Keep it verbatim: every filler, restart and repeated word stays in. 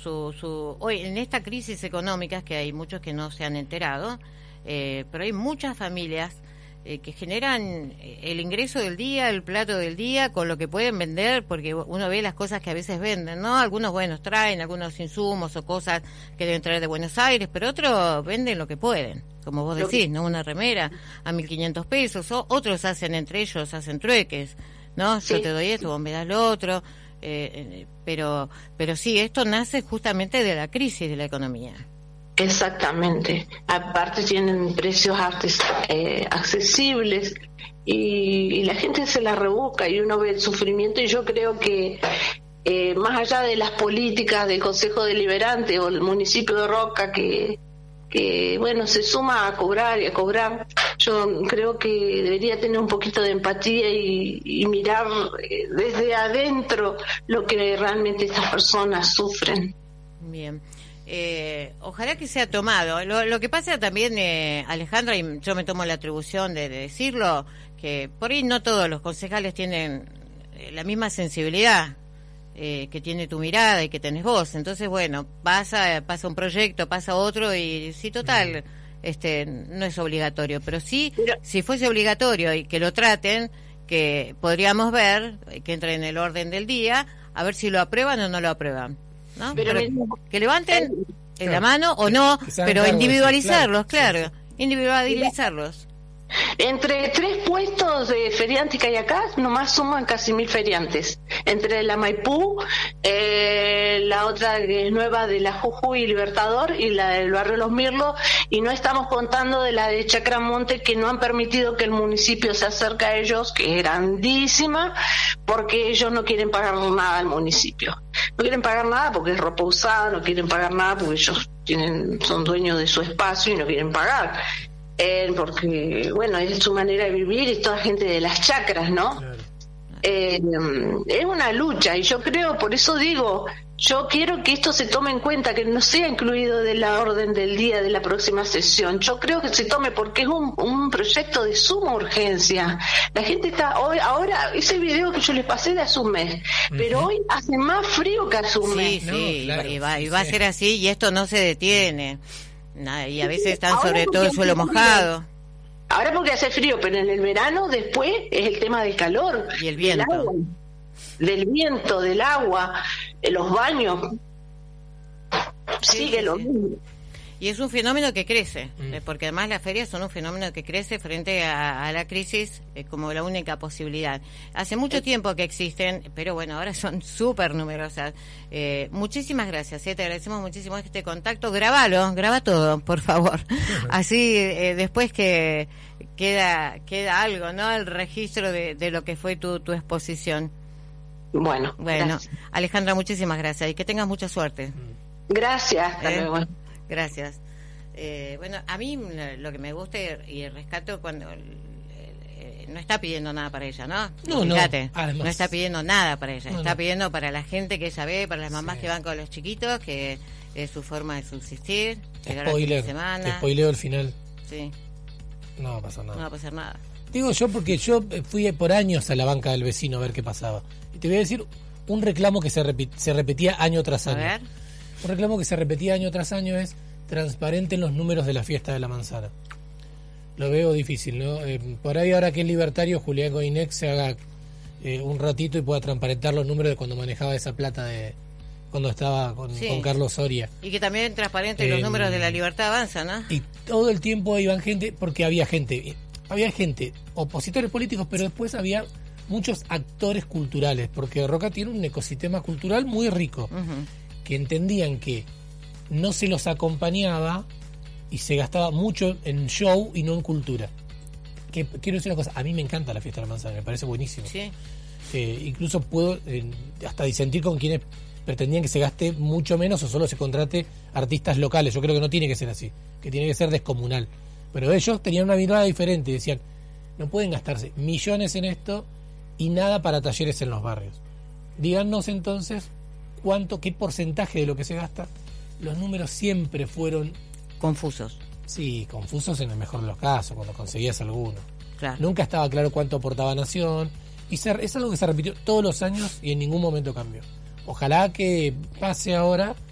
su, su hoy en esta crisis económica, que hay muchos que no se han enterado, eh, pero hay muchas familias eh, que generan el ingreso del día, el plato del día, con lo que pueden vender, porque uno ve las cosas que a veces venden, ¿no? Algunos, buenos traen algunos insumos o cosas que deben traer de Buenos Aires, pero otros venden lo que pueden, como vos decís, ¿no? Una remera a mil quinientos pesos, o otros hacen entre ellos, hacen trueques, ¿no? Sí. Yo te doy esto, vos me das lo otro, eh, pero, pero sí, esto nace justamente de la crisis de la economía. Exactamente. Aparte tienen precios artes, eh, accesibles y, y la gente se la rebusca y uno ve el sufrimiento, y yo creo que eh, más allá de las políticas del Consejo Deliberante o el municipio de Roca que, que bueno, se suma a cobrar y a cobrar, yo creo que debería tener un poquito de empatía y, y mirar desde adentro lo que realmente estas personas sufren. Bien. Eh, ojalá que sea tomado. Lo, lo que pasa también, eh, Alejandra, y yo me tomo la atribución de, de decirlo, que por ahí no todos los concejales tienen eh, la misma sensibilidad eh, que tiene tu mirada y que tenés vos. Entonces, bueno, pasa pasa un proyecto, pasa otro, y sí, total, este no es obligatorio, pero sí, pero, si fuese obligatorio y que lo traten, que podríamos ver, que entre en el orden del día, a ver si lo aprueban o no lo aprueban. ¿No? Pero pero me... que levanten en la mano o no, pero individualizarlos, claro, claro, individualizarlos. Entre tres puestos de feriantes que hay acá, nomás suman casi mil feriantes. Entre la Maipú, eh, la otra que es nueva de la Jujuy Libertador y la del barrio Los Mirlos, y no estamos contando de la de Chacramonte, que no han permitido que el municipio se acerque a ellos, que es grandísima, porque ellos no quieren pagar nada al municipio. No quieren pagar nada porque es ropa usada, no quieren pagar nada porque ellos tienen son dueños de su espacio y no quieren pagar. Eh, porque, bueno, es su manera de vivir, y toda gente de las chacras, ¿no? Claro. Eh, es una lucha, y yo creo, por eso digo, yo quiero que esto se tome en cuenta, que no sea incluido de la orden del día de la próxima sesión. Yo creo que se tome porque es un, un proyecto de suma urgencia. La gente está hoy, ahora, ese video que yo les pasé de hace un mes, uh-huh. pero hoy hace más frío que hace un sí, mes. Sí, sí, no, claro, y va, y va sí. a ser así, y esto no se detiene. Nada, y a veces están ahora sobre todo el suelo mojado. Ahora porque hace frío, pero en el verano después es el tema del calor. Y el viento. Del, agua, del viento, del agua, los baños. Sí, sigue sí, lo sí. mismo. Y es un fenómeno que crece, mm. porque además las ferias son un fenómeno que crece frente a, a la crisis eh, como la única posibilidad. Hace mucho tiempo que existen, pero bueno, ahora son súper numerosas. Eh, muchísimas gracias, eh, te agradecemos muchísimo este contacto. Grabalo, graba todo, por favor. Así eh, después que queda queda algo, ¿no? El registro de, de lo que fue tu, tu exposición. Bueno, bueno, gracias. Alejandra, muchísimas gracias y que tengas mucha suerte. Gracias, hasta ¿Eh? luego. Gracias. Eh, bueno, a mí lo que me gusta y, y rescato cuando eh, no está pidiendo nada para ella, ¿no? No, Fíjate, no, además, no está pidiendo nada para ella, no, está no. pidiendo para la gente que ella ve, para las mamás sí. que van con los chiquitos, que es su forma de subsistir. Spoiler, te spoileo el final. Sí. No va a pasar nada. No va a pasar nada. Digo yo porque yo fui por años a la banca del vecino a ver qué pasaba. Y te voy a decir un reclamo que se, repit- se repetía año tras año. A ver. Un reclamo que se repetía año tras año es transparenten los números de la fiesta de la manzana. Lo veo difícil, ¿no? Eh, por ahí ahora que es libertario, Julián Goinex se haga eh, un ratito y pueda transparentar los números de cuando manejaba esa plata de cuando estaba con, sí. con Carlos Soria. Y que también transparente eh, los números de la Libertad Avanza, ¿no? Y todo el tiempo iban gente, porque había gente, había gente, opositores políticos, pero después había muchos actores culturales, porque Roca tiene un ecosistema cultural muy rico, uh-huh. que entendían que no se los acompañaba y se gastaba mucho en show y no en cultura. Que quiero decir una cosa, a mí me encanta la fiesta de la manzana, me parece buenísimo. Sí. Eh, incluso puedo eh, hasta disentir con quienes pretendían que se gaste mucho menos o solo se contrate artistas locales. Yo creo que no tiene que ser así, que tiene que ser descomunal. Pero ellos tenían una mirada diferente, decían, no pueden gastarse millones en esto y nada para talleres en los barrios. Díganos entonces cuánto, qué porcentaje de lo que se gasta. Los números siempre fueron confusos. Sí, confusos en el mejor de los casos, cuando conseguías alguno. Claro. Nunca estaba claro cuánto aportaba Nación, y se, es algo que se repitió todos los años y en ningún momento cambió. Ojalá que pase ahora